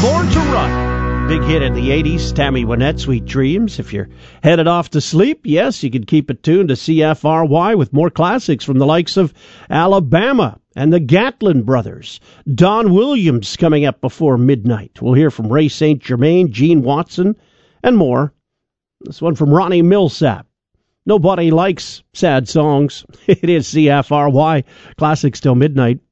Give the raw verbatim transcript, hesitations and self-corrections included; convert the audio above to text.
Born to Run. Big hit in the eighties, Tammy Wynette, Sweet Dreams. If you're headed off to sleep, yes, you can keep it tuned to C F R Y with more classics from the likes of Alabama and the Gatlin Brothers. Don Williams coming up before midnight. We'll hear from Ray Saint Germain, Gene Watson, and more. This one from Ronnie Millsap. Nobody likes sad songs. It is C F R Y. Classics till midnight.